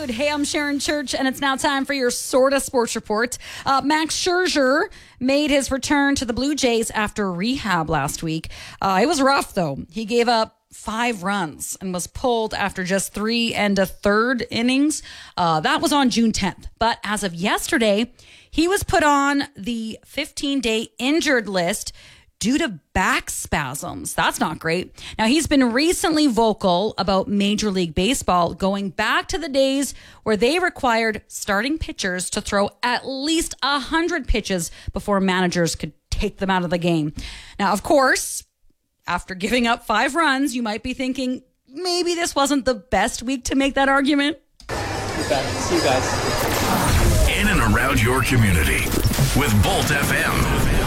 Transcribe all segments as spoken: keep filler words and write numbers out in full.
afternoon. Hey, I'm Sharon Church, and it's now time for your Sorta Sports Report. Uh, Max Scherzer made his return to the Blue Jays after rehab last week. Uh, it was rough, though. He gave up five runs and was pulled after just three and a third innings. Uh, that was on June tenth. But as of yesterday, he was put on the fifteen-day injured list due to back spasms. That's not great. Now, he's been recently vocal about Major League Baseball going back to the days where they required starting pitchers to throw at least one hundred pitches before managers could take them out of the game. Now, of course, after giving up five runs, you might be thinking, maybe this wasn't the best week to make that argument. See you guys. In and around your community with Bolt F M.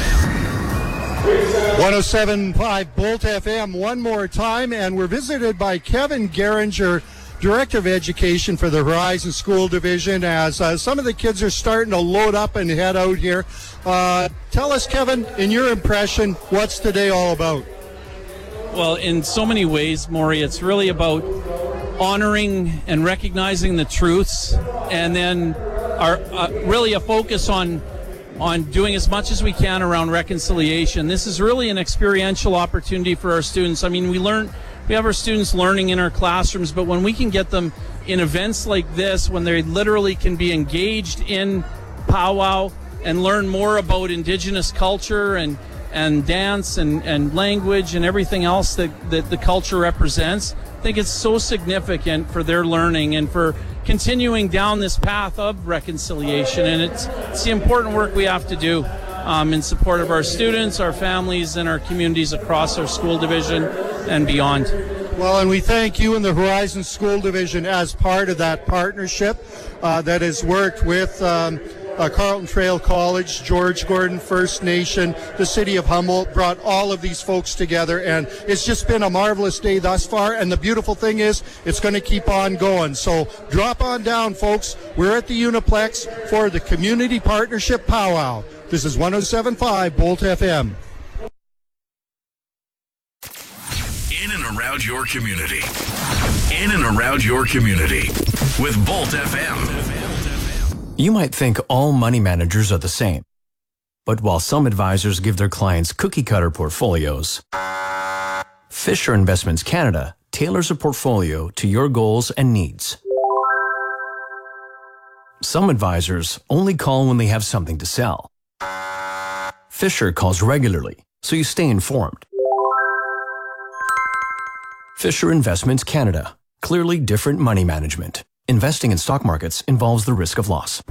one oh seven point five Bolt F M one more time, and we're visited by Kevin Geringer, Director of Education for the Horizon School Division, as uh, some of the kids are starting to load up and head out here. Uh, tell us, Kevin, in your impression, what's today all about? Well, in so many ways, Maury, it's really about honoring and recognizing the truths, and then our uh, really a focus on on doing as much as we can around reconciliation. This is really an experiential opportunity for our students. I mean, we learn, we have our students learning in our classrooms, but when we can get them in events like this, when they literally can be engaged in powwow and learn more about Indigenous culture and, and dance and, and language and everything else that, that the culture represents, I think it's so significant for their learning and for continuing down this path of reconciliation. And it's, it's the important work we have to do um, in support of our students, our families, and our communities across our school division and beyond. Well, and we thank you and the Horizon School Division as part of that partnership uh, that has worked with um, uh, Carleton Trail College, George Gordon First Nation, the city of Humboldt, brought all of these folks together, and it's just been a marvelous day thus far. And the beautiful thing is, it's going to keep on going. So drop on down, folks. We're at the Uniplex for the Community Partnership Powwow. This is one oh seven point five Bolt F M. In and around your community. In and around your community with Bolt F M. You might think all money managers are the same. But while some advisors give their clients cookie-cutter portfolios, Fisher Investments Canada tailors a portfolio to your goals and needs. Some advisors only call when they have something to sell. Fisher calls regularly, so you stay informed. Fisher Investments Canada. Clearly different money management. Investing in stock markets involves the risk of loss.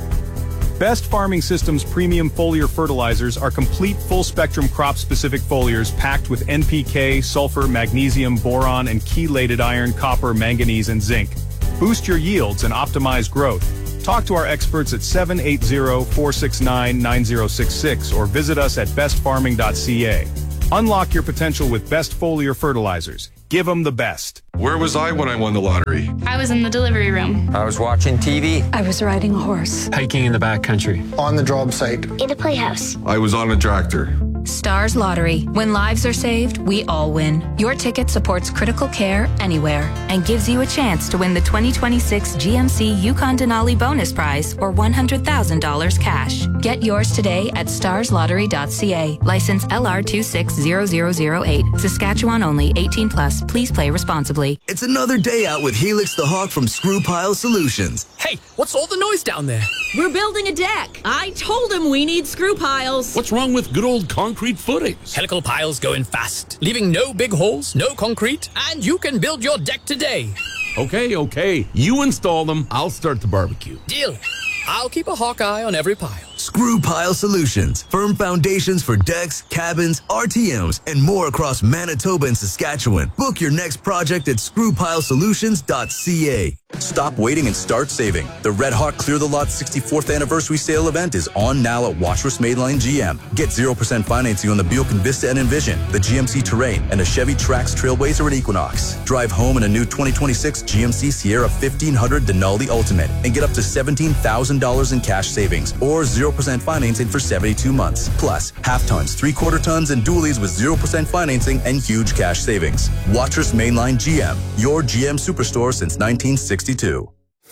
Best Farming Systems premium foliar fertilizers are complete full-spectrum crop-specific foliars packed with N P K, sulfur, magnesium, boron, and chelated iron, copper, manganese, and zinc. Boost your yields and optimize growth. Talk to our experts at seven eight zero, four six nine, nine zero six six or visit us at best farming dot c a. Unlock your potential with Best Foliar Fertilizers. Give them the best. Where was I when I won the lottery? I was in the delivery room. I was watching T V. I was riding a horse. Hiking in the backcountry. On the job site. In a playhouse. I was on a tractor. Stars Lottery. When lives are saved, we all win. Your ticket supports critical care anywhere and gives you a chance to win the twenty twenty-six G M C Yukon Denali bonus prize or one hundred thousand dollars cash. Get yours today at stars lottery dot c a. License L R two six zero zero zero eight. Saskatchewan only. eighteen plus. Please play responsibly. It's another day out with Helix the Hawk from Screw Pile Solutions. Hey, what's all the noise down there? We're building a deck. I told him we need screw piles. What's wrong with good old concrete footings? Helical piles go in fast, leaving no big holes, no concrete, and you can build your deck today. Okay, okay. You install them, I'll start the barbecue. Deal. I'll keep a hawk eye on every pile. Screw Pile Solutions. Firm foundations for decks, cabins, R T Ms, and more across Manitoba and Saskatchewan. Book your next project at screw pile solutions dot c a. Stop waiting and start saving. The Red Hawk Clear the Lot sixty-fourth Anniversary Sale event is on now at Watrous Mainline G M. Get zero percent financing on the Buick Envista and Envision, the G M C Terrain, and a Chevy Trax Trailblazer and Equinox. Drive home in a new twenty twenty-six G M C Sierra fifteen hundred Denali Ultimate and get up to seventeen thousand dollars in cash savings or zero percent financing for seventy-two months. Plus, half tons, three-quarter tons, and dualies with zero percent financing and huge cash savings. Watrous Mainline G M, your G M superstore since nineteen sixty-two.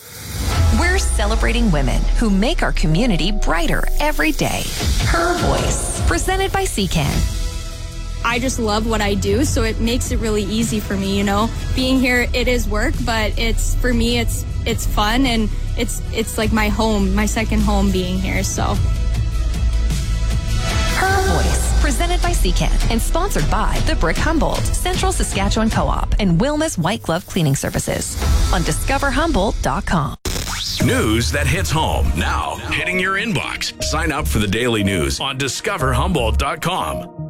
celebrating women who make our community brighter every day. Her Voice, presented by C C A N. I just love what I do, so it makes it really easy for me, you know. Being here, it is work, but it's for me, it's it's fun, and it's it's like my home, my second home being here, so. Her Voice, presented by C C A N and sponsored by the Brick Humboldt, Central Saskatchewan Co-op, and Wilma's White Glove Cleaning Services on discover humboldt dot com. News that hits home now, hitting your inbox. Sign up for the daily news on discover humboldt dot com.